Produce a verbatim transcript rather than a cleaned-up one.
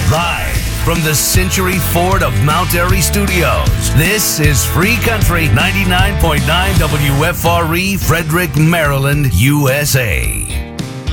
Live from the Century Ford of Mount Airy Studios, this is Free Country ninety-nine point nine W F R E, Frederick, Maryland, U S A.